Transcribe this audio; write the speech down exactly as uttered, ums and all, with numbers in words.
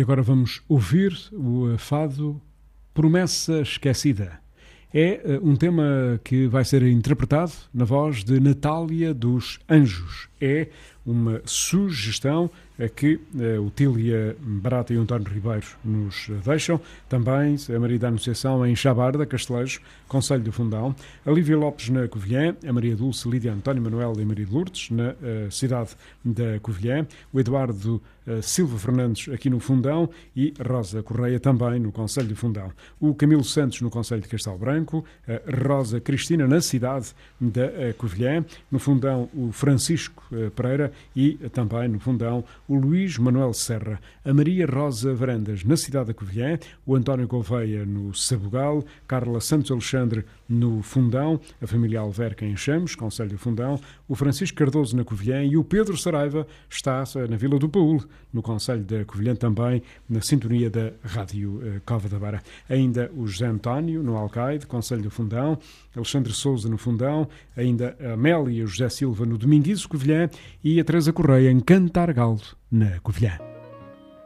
E agora vamos ouvir o fado Promessa Esquecida. É um tema que vai ser interpretado na voz de Natália dos Anjos. É uma sugestão que a Otília Barata e o António Ribeiro nos deixam. Também a Maria da Anunciação em Chabarda, Castelejo, Concelho do Fundão. A Lívia Lopes na Covilhã. A Maria Dulce, Lídia António Manuel e Maria de Lourdes na uh, cidade da Covilhã. O Eduardo uh, Silva Fernandes aqui no Fundão e Rosa Correia também no Concelho do Fundão. O Camilo Santos no Concelho de Castelo Branco. A Rosa Cristina na cidade da uh, Covilhã. No Fundão o Francisco uh, Pereira e uh, também no Fundão o Luís Manuel Serra, a Maria Rosa Varandas na cidade da Covilhã, o António Gouveia no Sabugal, Carla Santos Alexandre no Fundão, a família Alverca em Chamos, Concelho do Fundão, o Francisco Cardoso na Covilhã e o Pedro Saraiva está na Vila do Paúl, no Concelho da Covilhã, também na sintonia da Rádio Cova da Beira. Ainda o José António no Alcaide, Concelho do Fundão, Alexandre Souza no Fundão, ainda a Amélia José Silva no Dominguizo, Covilhã e a Teresa Correia em Cantargallo, na Covilhã.